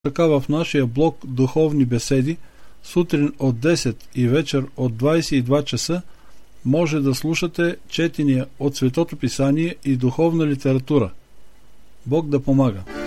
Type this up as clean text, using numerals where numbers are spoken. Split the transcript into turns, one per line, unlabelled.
Така в нашия блог Духовни беседи, сутрин от 10 и вечер от 22 часа, може да слушате четения от Светото Писание и духовна литература. Бог да помага!